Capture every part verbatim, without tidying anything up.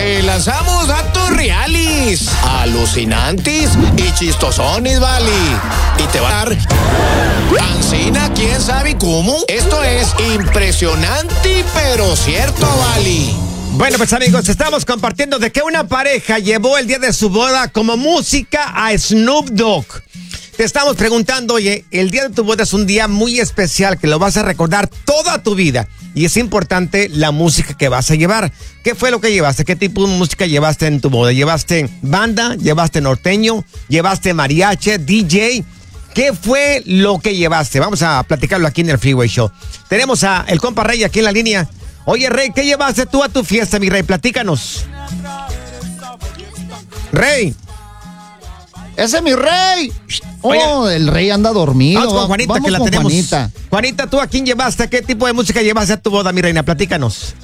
Te lanzamos datos reales, alucinantes y chistosones, vale. Y te va a dar pancina, quién sabe cómo. Esto es impresionante, pero cierto, vale. Bueno, pues amigos, estamos compartiendo de que una pareja llevó el día de su boda como música a Snoop Dogg. Te estamos preguntando, oye, el día de tu boda es un día muy especial que lo vas a recordar toda tu vida. Y es importante la música que vas a llevar. ¿Qué fue lo que llevaste? ¿Qué tipo de música llevaste en tu boda? ¿Llevaste banda? ¿Llevaste norteño? ¿Llevaste mariachi? ¿D J? ¿Qué fue lo que llevaste? Vamos a platicarlo aquí en el Freeway Show. Tenemos a el compa Rey aquí en la línea. Oye, Rey, ¿qué llevaste tú a tu fiesta, mi Rey? Platícanos. Rey. ¡Ese es mi Rey! Oh, Oye, el Rey anda dormido. Vamos con Juanita, vamos que la con tenemos. Juanita. Juanita, ¿tú a quién llevaste? ¿Qué tipo de música llevaste a tu boda, mi reina? Platícanos.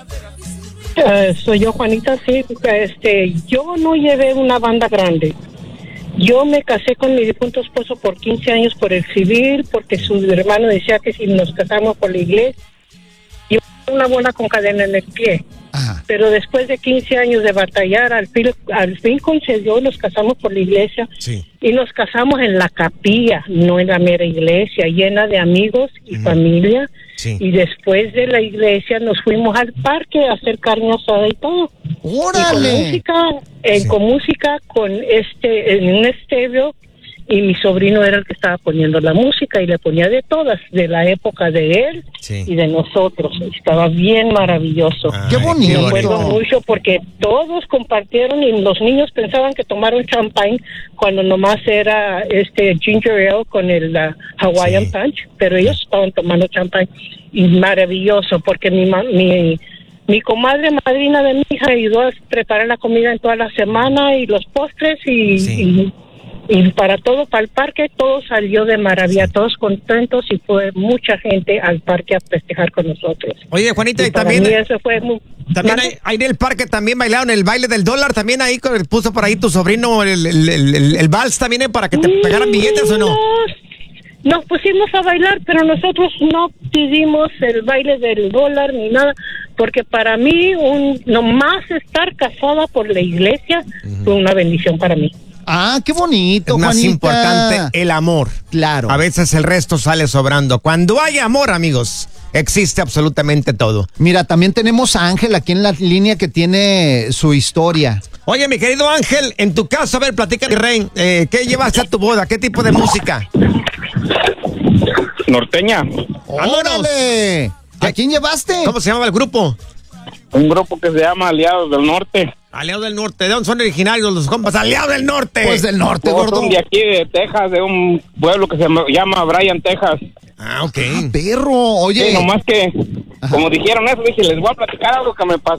Uh, soy yo, Juanita, sí. Este, yo no llevé una banda grande. Yo me casé con mi difunto esposo por quince años por el civil, porque su hermano decía que si nos casamos por la iglesia, yo una bola con cadena en el pie. Ajá. Pero después de quince años de batallar, al fin, al fin concedió, nos casamos por la iglesia. Sí. Y nos casamos en la capilla, no en la mera iglesia, llena de amigos y uh-huh. familia. Sí. Y después de la iglesia nos fuimos al parque a hacer carne asada y todo. ¡Órale! Y con música, eh, sí. con música, con este, en un estéreo. Y mi sobrino era el que estaba poniendo la música y le ponía de todas, de la época de él sí. y de nosotros. Estaba bien maravilloso. Ay, ¡qué bonito! Me acuerdo mucho porque todos compartieron y los niños pensaban que tomaron champagne cuando nomás era este ginger ale con el uh, Hawaiian sí. Punch, pero ellos estaban tomando champagne. Y maravilloso porque mi mi mi comadre madrina de mi hija ayudó a preparar la comida en toda la semana y los postres y... Sí. y Y para todo, para el parque, todo salió de maravilla, sí. todos contentos y fue mucha gente al parque a festejar con nosotros. Oye, Juanita, y, y también, eso fue muy, también hay, ahí en el parque también bailaron el baile del dólar, también ahí puso por ahí tu sobrino el, el, el, el, el vals también ¿eh? Para que te pegaran billetes o no. Nos pusimos a bailar, pero nosotros no pedimos el baile del dólar ni nada, porque para mí, un nomás estar casada por la iglesia uh-huh. fue una bendición para mí. Ah, qué bonito, es más Juanita. Importante el amor. Claro. A veces el resto sale sobrando. Cuando hay amor, amigos, existe absolutamente todo. Mira, también tenemos a Ángel aquí en la línea que tiene su historia. Oye, mi querido Ángel, en tu caso, a ver, platica, Rey, eh, ¿qué llevaste a tu boda? ¿Qué tipo de música? Norteña. ¡Órale! ¿A quién llevaste? ¿Cómo se llamaba el grupo? Un grupo que se llama Aliados del Norte. Aliados del Norte, ¿de dónde son originarios los compas? Aliados del Norte. Pues del norte, Todos gordo. Son de aquí, de Texas, de un pueblo que se llama Bryan, Texas. Ah, ok. Ah, perro, oye. Sí, nomás que, ajá. como dijeron eso, dije, les voy a platicar algo que me pasó